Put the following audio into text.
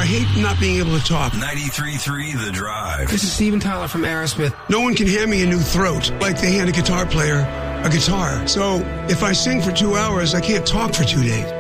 hate not being able to talk. 93.3 The Drive. This is Steven Tyler from Aerosmith. No one can hand me a new throat like they hand a guitar player a guitar. So if I sing for 2 hours, I can't talk for 2 days.